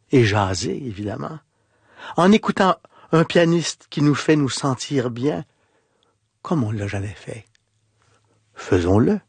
et jaser, évidemment, en écoutant un pianiste qui nous fait nous sentir bien, comme on ne l'a jamais fait. Faisons-le.